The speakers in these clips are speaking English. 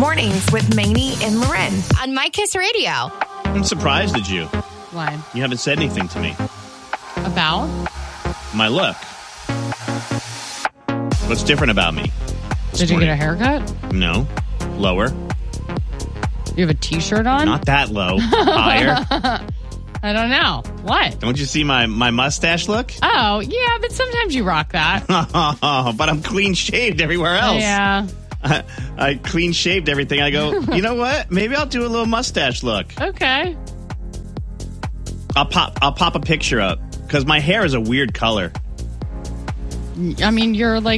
Mornings with Maney and Loren on My Kiss Radio. I'm surprised at you. Why? You haven't said anything to me. About? My look. What's different about me? Did you get a haircut? No. Lower. You have a t-shirt on? Not that low. Higher. I don't know. What? Don't you see my mustache look? Oh, yeah, but sometimes you rock that. But I'm clean shaved everywhere else. Yeah. I clean shaved everything. I go, you know what? Maybe I'll do a little mustache look. Okay. I'll pop a picture up because my hair is a weird color. I mean, you're like,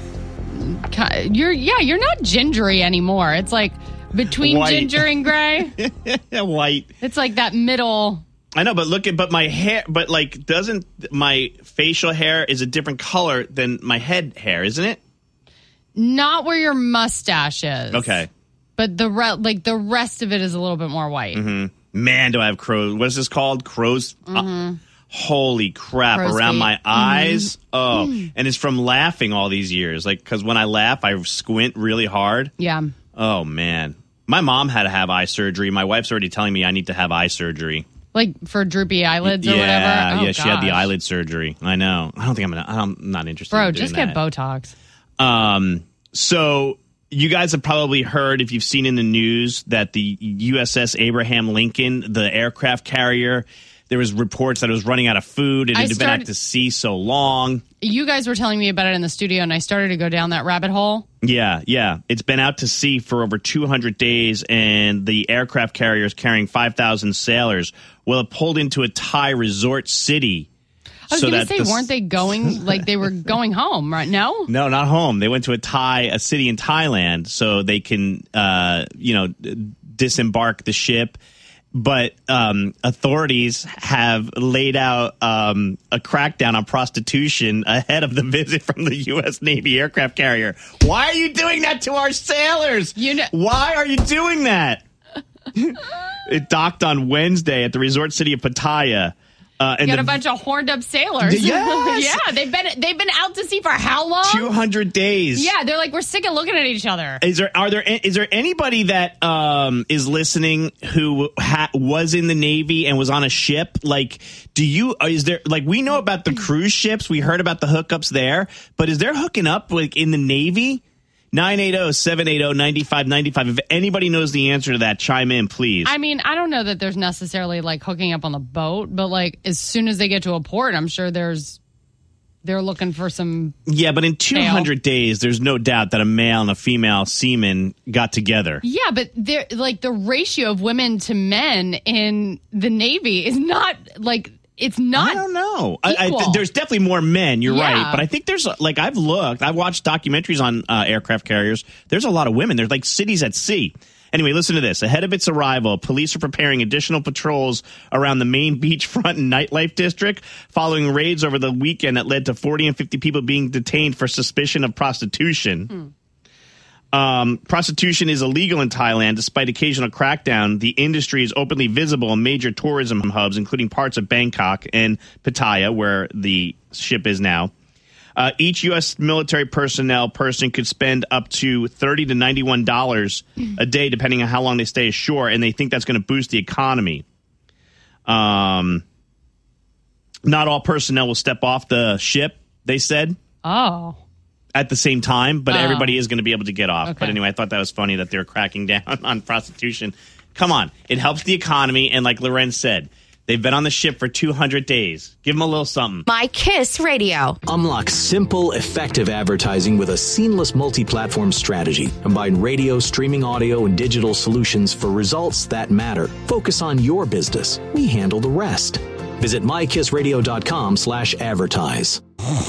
you're not gingery anymore. It's like between White. ginger and gray. White. It's like that middle. I know, but my hair, doesn't my facial hair is a different color than my head hair, isn't it? Not where your mustache is. Okay. But the rest of it is a little bit more white. Mm-hmm. Man, do I have crows. What is this called? Crows? Mm-hmm. Holy crap. Crow's around feet. my eyes. Mm-hmm. Oh, and it's from laughing all these years. Because when I laugh, I squint really hard. Yeah. Oh, man. My mom had to have eye surgery. My wife's already telling me I need to have eye surgery. Like for droopy eyelids or whatever? Oh, yeah, she had the eyelid surgery. I know. I don't think I'm not interested in doing just that. get Botox. So you guys have probably heard, if you've seen in the news, that the USS Abraham Lincoln, the aircraft carrier, there was reports that it was running out of food and it had been out to sea so long. You guys were telling me about it in the studio, and I started to go down that rabbit hole. Yeah. It's been out to sea for over 200 days, and the aircraft carrier is carrying 5,000 sailors. Well, it pulled into a Thai resort city. I was going to say, weren't they going, they were going home, right? No? No, not home. They went to a city in Thailand so they can, disembark the ship. But authorities have laid out a crackdown on prostitution ahead of the visit from the U.S. Navy aircraft carrier. Why are you doing that to our sailors? Why are you doing that? It docked on Wednesday at the resort city of Pattaya. And got a bunch of horned up sailors. Yes. Yeah, they've been out to sea for how long? 200 days. Yeah, they're like, we're sick of looking at each other. Is there anybody that is listening who was in the Navy and was on a ship? We know about the cruise ships, we heard about the hookups there, but is there hooking up in the Navy? 980-780-9595. If anybody knows the answer to that, chime in, please. I mean, I don't know that there's necessarily hooking up on the boat, but as soon as they get to a port, I'm sure they're looking for some. Yeah, but in 200 days, there's no doubt that a male and a female seaman got together. Yeah, but the ratio of women to men in the Navy is not it's not. I don't know. There's definitely more men. You're right. But I think there's I've watched documentaries on aircraft carriers. There's a lot of women. There's cities at sea. Anyway, listen to this. Ahead of its arrival, police are preparing additional patrols around the main beachfront and nightlife district following raids over the weekend that led to 40 and 50 people being detained for suspicion of prostitution. Prostitution is illegal in Thailand. Despite occasional crackdown, the industry is openly visible in major tourism hubs, including parts of Bangkok and Pattaya, where the ship is now. Each U.S. military personnel person could spend up to $30 to $91 a day, depending on how long they stay ashore, and they think that's going to boost the economy. Not all personnel will step off the ship, they said. Oh. At the same time, but everybody is going to be able to get off. Okay. But anyway, I thought that was funny that they're cracking down on prostitution. Come on. It helps the economy, and like Loren said, they've been on the ship for 200 days. Give them a little something. My Kiss Radio. Unlock simple, effective advertising with a seamless multi-platform strategy. Combine radio, streaming audio, and digital solutions for results that matter. Focus on your business. We handle the rest. Visit mykissradio.com/advertise.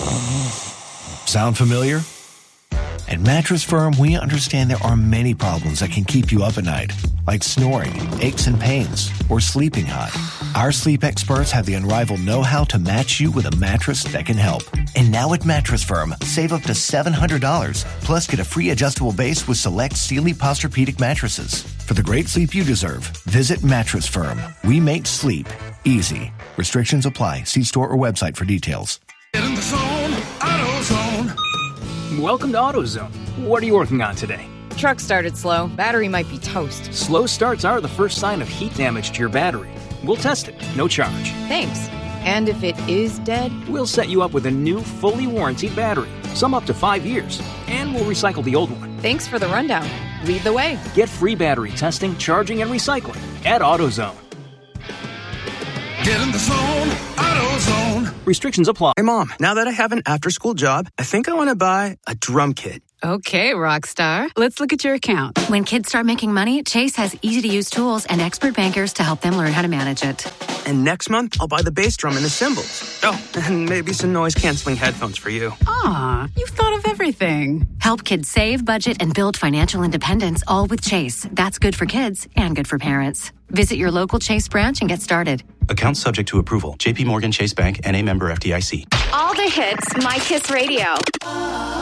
Sound familiar? At Mattress Firm, we understand there are many problems that can keep you up at night, like snoring, aches and pains, or sleeping hot. Our sleep experts have the unrivaled know-how to match you with a mattress that can help. And now at Mattress Firm, save up to $700, plus get a free adjustable base with select Sealy Posturepedic mattresses. For the great sleep you deserve, visit Mattress Firm. We make sleep easy. Restrictions apply. See store or website for details. Get in the zone, AutoZone. Welcome to AutoZone. What are you working on today? Truck started slow. Battery might be toast. Slow starts are the first sign of heat damage to your battery. We'll test it, no charge. Thanks. And if it is dead? We'll set you up with a new, fully warranted battery, some up to 5 years, and we'll recycle the old one. Thanks for the rundown. Lead the way. Get free battery testing, charging, and recycling at AutoZone. Get in the zone, AutoZone. Restrictions apply. Hey, Mom, now that I have an after-school job, I think I want to buy a drum kit. Okay, Rockstar. Let's look at your account. When kids start making money, Chase has easy-to-use tools and expert bankers to help them learn how to manage it. And next month, I'll buy the bass drum and the cymbals. Oh, and maybe some noise-canceling headphones for you. Aw, you've thought of everything. Help kids save, budget, and build financial independence, all with Chase. That's good for kids and good for parents. Visit your local Chase branch and get started. Account subject to approval. JP Morgan Chase Bank, N.A. member FDIC. All the hits, My Kiss Radio.